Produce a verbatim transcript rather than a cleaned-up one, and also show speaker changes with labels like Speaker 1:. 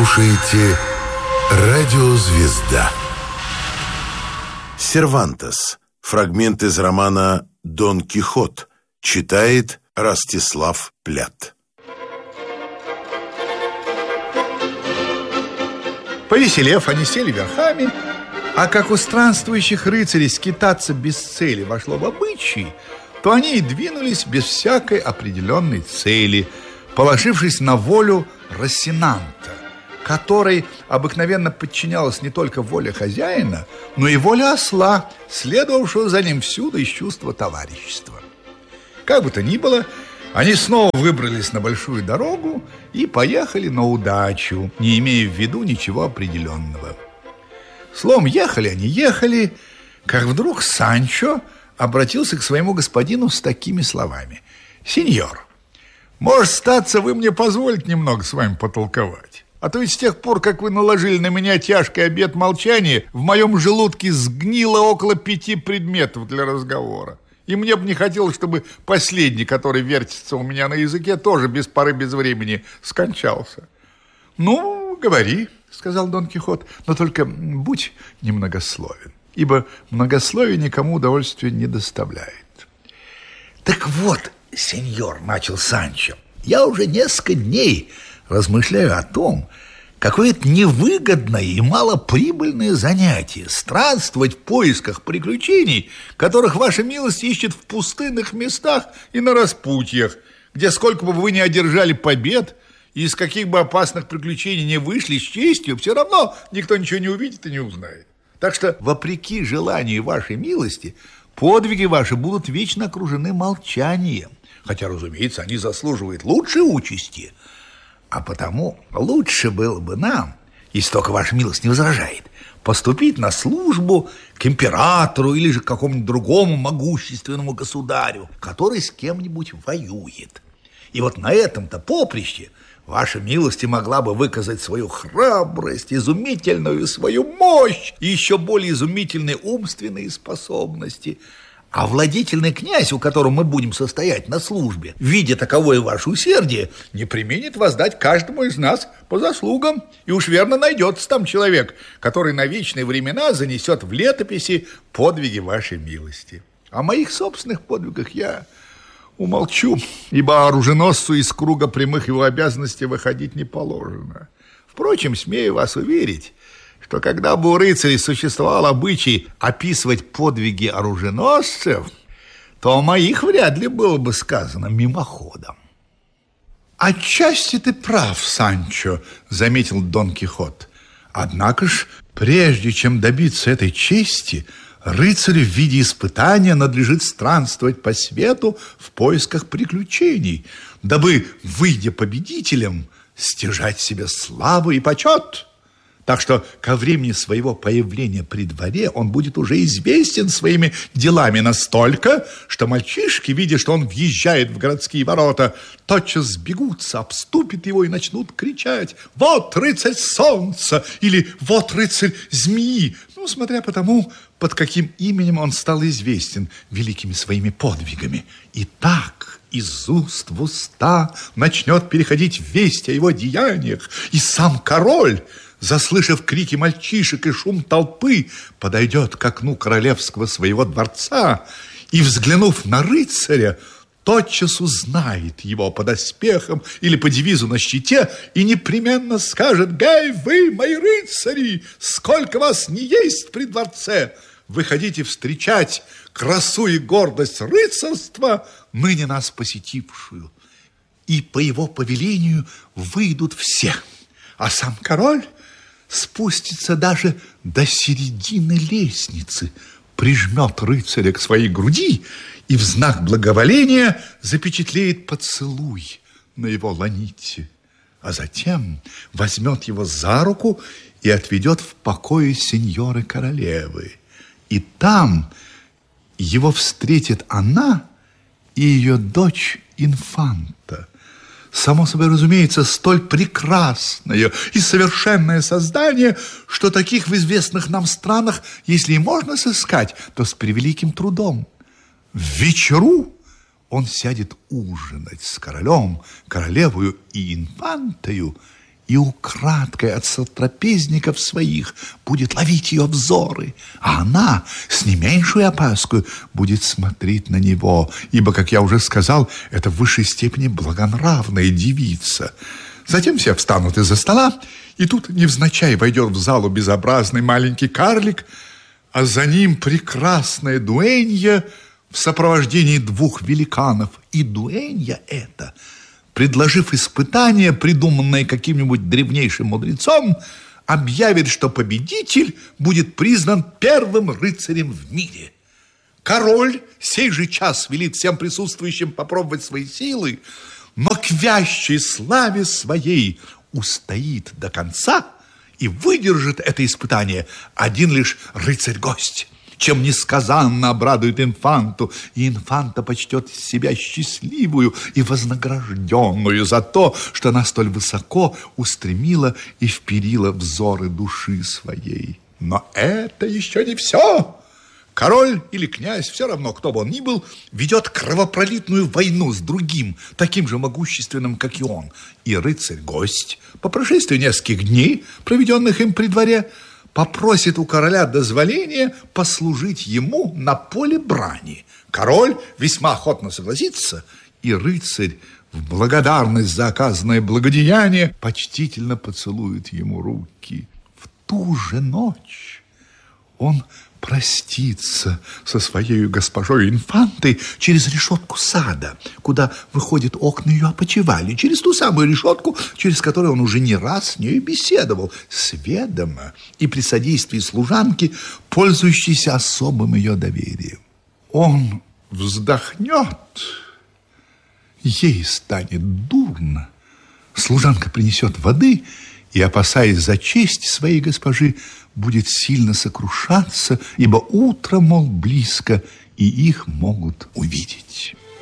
Speaker 1: слушаете «Радио Звезда». Сервантес. Фрагмент из романа «Дон Кихот». Читает Ростислав Плят.
Speaker 2: Повеселев, они сели верхами, а как у странствующих рыцарей скитаться без цели вошло в обычай, то они и двинулись без всякой определенной цели, положившись на волю Росинанта, которой обыкновенно подчинялась не только воля хозяина, но и воля осла, следовавшего за ним всюду из чувства товарищества. Как бы то ни было, они снова выбрались на большую дорогу и поехали на удачу, не имея в виду ничего определенного. Словом, ехали они, ехали, как вдруг Санчо обратился к своему господину с такими словами: «Сеньор, может, статься, вы мне позволите немного с вами потолковать? А то ведь с тех пор, как вы наложили на меня тяжкий обет молчания, в моем желудке сгнило около пяти предметов для разговора. И мне бы не хотелось, чтобы последний, который вертится у меня на языке, тоже без поры, без времени скончался». «Ну, говори», — сказал Дон Кихот, «но только будь немногословен, ибо многословие никому удовольствия не доставляет». «Так вот, сеньор, — начал Санчо, — я уже несколько дней размышляю о том, какое это невыгодное и малоприбыльное занятие — странствовать в поисках приключений, которых ваша милость ищет в пустынных местах и на распутьях, где сколько бы вы ни одержали побед и из каких бы опасных приключений не вышли с честью, все равно никто ничего не увидит и не узнает. Так что, вопреки желанию вашей милости, подвиги ваши будут вечно окружены молчанием, хотя, разумеется, они заслуживают лучшей участи. А потому лучше было бы нам, если только ваша милость не возражает, поступить на службу к императору или же к какому-нибудь другому могущественному государю, который с кем-нибудь воюет. И вот на этом-то поприще ваша милость могла бы выказать свою храбрость, изумительную свою мощь и еще более изумительные умственные способности. А владетельный князь, у которого мы будем состоять на службе, видя таковое ваше усердие, не преминет воздать каждому из нас по заслугам. И уж верно найдется там человек, который на вечные времена занесет в летописи подвиги вашей милости. О моих собственных подвигах я умолчу, ибо оруженосцу из круга прямых его обязанностей выходить не положено. Впрочем, смею вас уверить, что когда бы у рыцарей существовал обычай описывать подвиги оруженосцев, то о моих вряд ли было бы сказано мимоходом. «Отчасти ты прав, Санчо», — заметил Дон Кихот. «Однако ж, прежде чем добиться этой чести, рыцарю в виде испытания надлежит странствовать по свету в поисках приключений, дабы, выйдя победителем, стяжать себе славу и почет. Так что ко времени своего появления при дворе он будет уже известен своими делами настолько, что мальчишки, видя, что он въезжает в городские ворота, тотчас сбегутся, обступят его и начнут кричать: «Вот рыцарь солнца!» или «Вот рыцарь змеи!», ну, смотря по тому, под каким именем он стал известен великими своими подвигами. И так из уст в уста начнет переходить весть о его деяниях, и сам король, заслышав крики мальчишек и шум толпы, подойдет к окну королевского своего дворца и, взглянув на рыцаря, тотчас узнает его по доспехам или по девизу на щите и непременно скажет: «Гей, вы, мои рыцари, сколько вас не есть при дворце! Выходите встречать красу и гордость рыцарства, ныне нас посетившую». И по его повелению выйдут все, а сам король спустится даже до середины лестницы, прижмет рыцаря к своей груди и в знак благоволения запечатлеет поцелуй на его ланите, а затем возьмет его за руку и отведет в покое сеньоры королевы. И там его встретит она и ее дочь Инфанта. Само собой разумеется, столь прекрасное и совершенное создание, что таких в известных нам странах, если и можно сыскать, то с превеликим трудом. В вечеру он сядет ужинать с королем, королевою и инфантою и украдкой от сотрапезников своих будет ловить ее взоры, а она с не меньшей опаской будет смотреть на него, ибо, как я уже сказал, это в высшей степени благонравная девица. Затем все встанут из-за стола, и тут невзначай войдет в залу безобразный маленький карлик, а за ним прекрасная дуэнья в сопровождении двух великанов. И дуэнья эта, предложив испытание, придуманное каким-нибудь древнейшим мудрецом, объявит, что победитель будет признан первым рыцарем в мире. Король сей же час велит всем присутствующим попробовать свои силы, но к вящей славе своей устоит до конца и выдержит это испытание один лишь рыцарь-гость, чем несказанно обрадует инфанту, и инфанта почтет себя счастливую и вознагражденную за то, что она столь высоко устремила и вперила взоры души своей. Но это еще не все. Король или князь, все равно, кто бы он ни был, ведет кровопролитную войну с другим, таким же могущественным, как и он. И рыцарь-гость, по прошествии нескольких дней, проведенных им при дворе, попросит у короля дозволения послужить ему на поле брани. Король весьма охотно согласится, и рыцарь в благодарность за оказанное благодеяние почтительно поцелует ему руки. В ту же ночь он проститься со своей госпожой инфантой через решетку сада, куда выходят окна ее опочивальни, через ту самую решетку, через которую он уже не раз с нею беседовал, с ведома и при содействии служанки, пользующейся особым ее доверием. Он вздохнет, ей станет дурно, служанка принесет воды и, опасаясь за честь своей госпожи, будет сильно сокрушаться, ибо утро, мол, близко, и их могут увидеть.